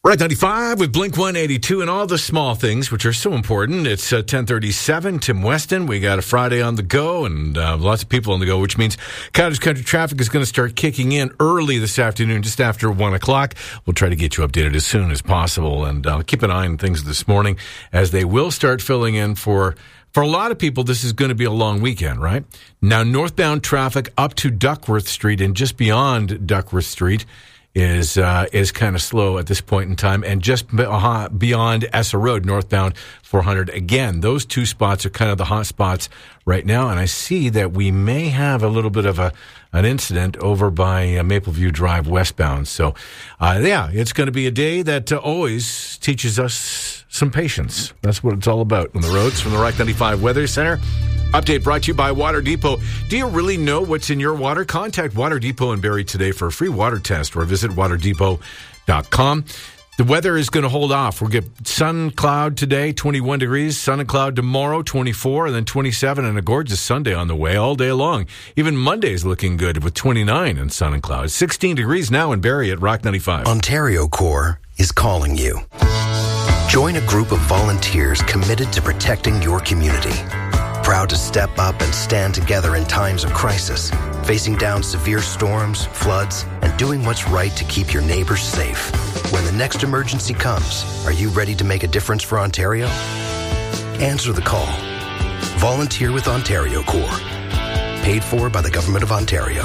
Right, 95 with Blink 182 and all the small things, which are so important. It's 10:37. Tim Weston. We got a Friday on the go and lots of people on the go, which means Cottage Country traffic is going to start kicking in early this afternoon, just after 1 o'clock. We'll try to get you updated as soon as possible, and keep an eye on things this morning as they will start filling in for a lot of people. This is going to be a long weekend, right? Now, northbound traffic up to Duckworth Street and just beyond Duckworth Street is kind of slow at this point in time, and just beyond Essa Road, northbound 400. Again, those two spots are kind of the hot spots right now, and I see that we may have a little bit of an incident over by Mapleview Drive westbound. So, it's going to be a day that always teaches us some patience. That's what it's all about on the roads. From the Rock 95 Weather Center. Update brought to you by Water Depot. Do you really know what's in your water? Contact Water Depot in Barrie today for a free water test, or visit waterdepot.com. The weather is going to hold off. We'll get sun, cloud today, 21 degrees. Sun and cloud tomorrow, 24, and then 27, and a gorgeous Sunday on the way all day long. Even Monday is looking good with 29 and sun and cloud. 16 degrees now in Barrie at Rock 95. Ontario Corps is calling you. Join a group of volunteers committed to protecting your community. Proud to step up and stand together in times of crisis, facing down severe storms, floods, and doing what's right to keep your neighbors safe. When the next emergency comes, are you ready to make a difference for Ontario? Answer the call. Volunteer with Ontario Corps. Paid for by the Government of Ontario.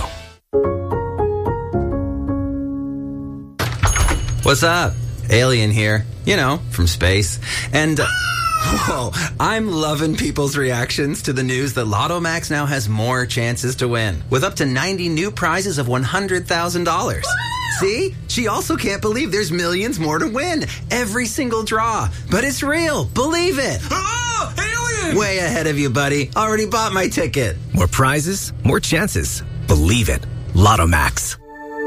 What's up? Alien here. You know, from space. And... Whoa, I'm loving people's reactions to the news that Lotto Max now has more chances to win, with up to 90 new prizes of $100,000. See? She also can't believe there's millions more to win. Every single draw. But it's real. Believe it. Oh, alien! Way ahead of you, buddy. Already bought my ticket. More prizes, more chances. Believe it. Lotto Max.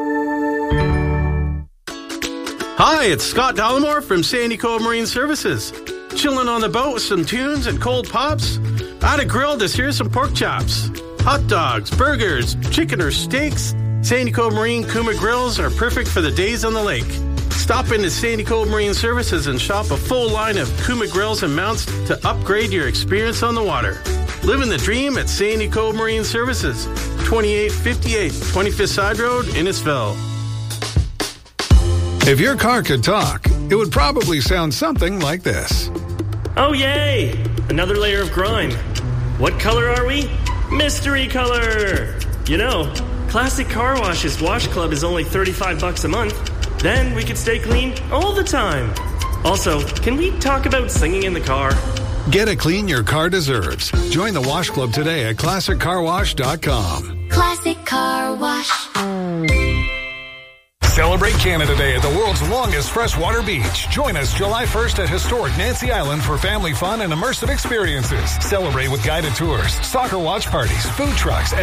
Hi, it's Scott Dollimore from Sandy Cove Marine Services. Chilling on the boat with some tunes and cold pops? On a grill, this here's some pork chops. Hot dogs, burgers, chicken or steaks. Sandy Cove Marine Kuma Grills are perfect for the days on the lake. Stop into Sandy Cove Marine Services and shop a full line of Kuma Grills and mounts to upgrade your experience on the water. Living the dream at Sandy Cove Marine Services, 2858 25th Side Road, Innisfil. If your car could talk, it would probably sound something like this. Oh, yay! Another layer of grime. What color are we? Mystery color! You know, Classic Car Wash's Wash Club is only $35 a month. Then we could stay clean all the time. Also, can we talk about singing in the car? Get a clean your car deserves. Join the Wash Club today at ClassicCarWash.com. Classic Car Wash. Celebrate Canada Day at the world's longest freshwater beach. Join us July 1st at historic Nancy Island for family fun and immersive experiences. Celebrate with guided tours, soccer watch parties, food trucks,